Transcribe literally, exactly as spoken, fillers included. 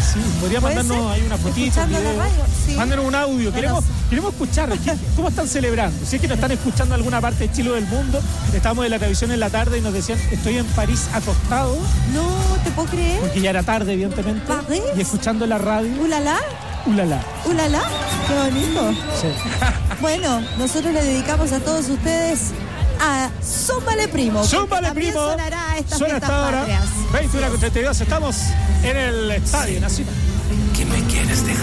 Sí, podría mandarnos ahí una fotito. Escuchando la radio, sí. Mándanos un audio. Queremos, Bueno, queremos escuchar cómo están celebrando. Si es que nos están escuchando en alguna parte de Chile o del mundo, estamos en la televisión en la tarde y nos decían, estoy en París acostado, No, ¿te puedo creer? porque ya era tarde, evidentemente. ¿París? Y escuchando la radio. ¿Ulala? Ulala. ¿Ulala? Qué bonito. Sí. Bueno, nosotros le dedicamos a todos ustedes a Zúmbale Primo. ¡Zúmbale, también primo! sonará estas Suena fiestas hasta ahora. patrias. veintiuno con treinta y dos. Estamos en el Estadio Nacional. ¿Qué me quieres dejar?